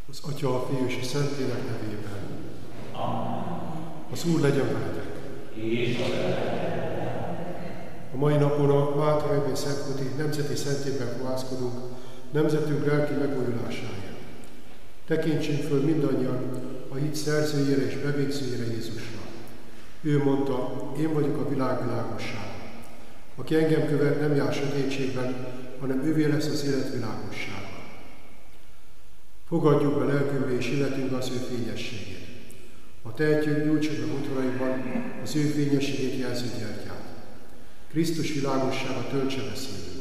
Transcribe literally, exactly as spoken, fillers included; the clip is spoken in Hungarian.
Az Atya, a Fiú és a Szentlélek nevében. Az Úr legyen veletek. A mai napon a Mátra Ebén Szentkúti Nemzeti Szentében fohászkodunk nemzetünk lelki megújulásáért. Tekintsünk föl mindannyian a hit szerzőjére és bevégzőjére, Jézusra. Ő mondta, én vagyok a világ világossága. Aki engem követ, nem jár sötétségben, hanem ővé lesz az élet világossága. Fogadjuk be lelkünkbe és illetünk az ő fényességét. A tehetjük nyújtsuk meg udvaraiban az ő fényességét jelző gyertyát. Krisztus világossága töltse be szívünket.